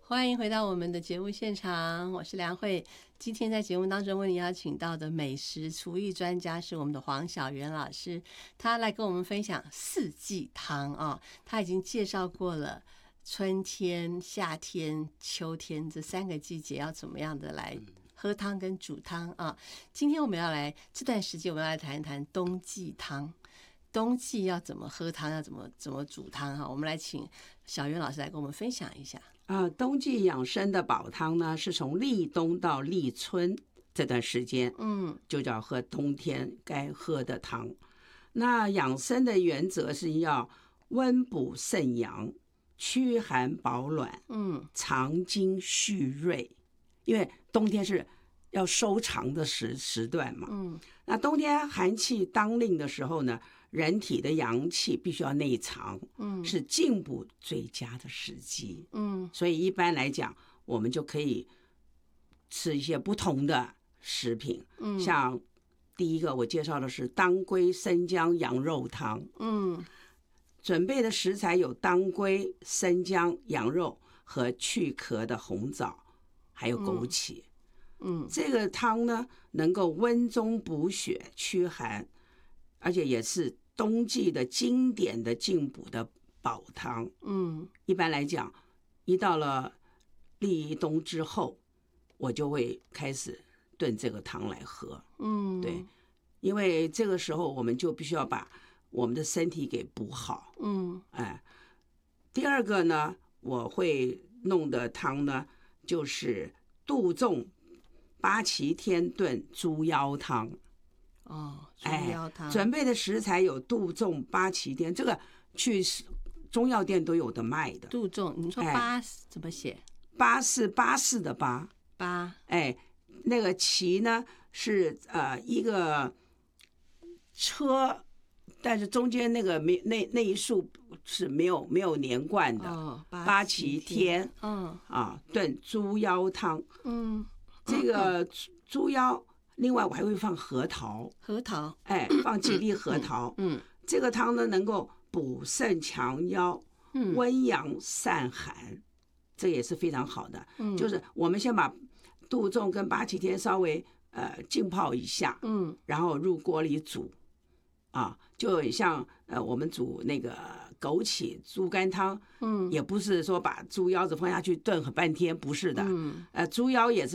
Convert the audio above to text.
欢迎回到我们的节目现场，我是梁慧。今天在节目当中为你邀请到的美食厨艺专家是我们的黄小媛老师，他来跟我们分享四季汤啊。他已经介绍过了春天、夏天、秋天这3个季节要怎么样的来喝汤跟煮汤啊。今天我们要来这段时间，我们要来谈一谈冬季汤。冬季要怎么喝汤，要怎么煮汤哈？我们来请小媛老师来跟我们分享一下。 冬季养生的保汤呢，是从立冬到立春这段时间，就叫喝冬天该喝的汤。那养生的原则是要温补肾阳、驱寒保暖，藏精蓄锐。因为冬天是要收藏的时段嘛，那冬天寒气当令的时候呢，人体的阳气必须要内藏，是进补最佳的时机，所以一般来讲，我们就可以吃一些不同的食品，像第一个我介绍的是当归生姜羊肉汤，准备的食材有当归、生姜、羊肉和去壳的红枣，还有枸杞。这个汤呢，能够温中补血、驱寒，而且也是冬季的经典的进补的保汤。一般来讲，一到了立冬之后，我就会开始炖这个汤来喝。对，因为这个时候我们就必须要把我们的身体给补好。第二个呢，我会弄的汤呢，就是杜仲八旗天炖猪腰汤。 猪腰汤， 准备的食材有杜仲、八旗天，这个去中药店都有的卖的。 杜仲，你说八怎么写？ 八是巴士的八，那个旗呢是一个车，但是中间那个那一竖是没有连贯的。八旗天，炖猪腰汤。这个猪腰，另外我还会放核桃，放几粒核桃。这个汤呢能够补肾强腰，温阳散寒，这也是非常好的。就是我们先把杜仲跟八旗天稍微浸泡一下，然后入锅里煮。就像我们煮那个枸杞猪肝汤，也不是说把猪腰子放下去炖很半天，不是的。猪腰也是